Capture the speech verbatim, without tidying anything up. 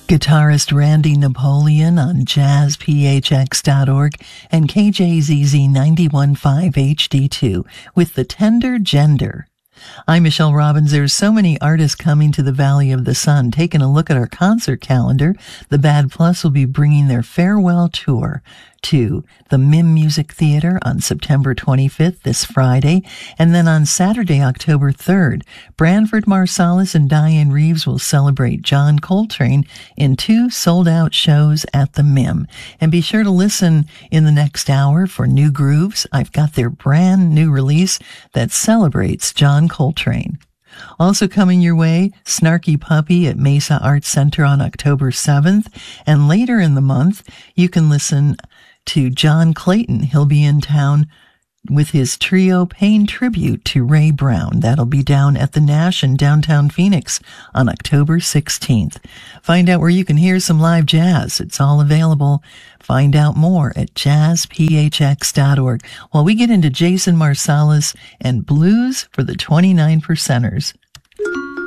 Guitarist Randy Napoleon on jazz p h x dot org and K J Z Z ninety-one point five H D two with The Tender Gender. I'm Michelle Robbins. There's so many artists coming to the Valley of the Sun. Taking a look at our concert calendar, the Bad Plus will be bringing their farewell tour to the Mim Music Theater on September twenty-fifth, this Friday, and then on Saturday, October third, Branford Marsalis and Diane Reeves will celebrate John Coltrane in two sold-out shows at the Mim. And be sure to listen in the next hour for New Grooves. I've got their brand new release that celebrates John Coltrane. Also coming your way, Snarky Puppy at Mesa Arts Center on October seventh, and later in the month, you can listen to John Clayton. He'll be in town with his trio paying tribute to Ray Brown. That'll be down at the Nash in downtown Phoenix on October sixteenth. Find out where you can hear some live jazz. It's all available. Find out more at jazz p h x dot org while we get into Jason Marsalis and Blues for the twenty-nine percenters.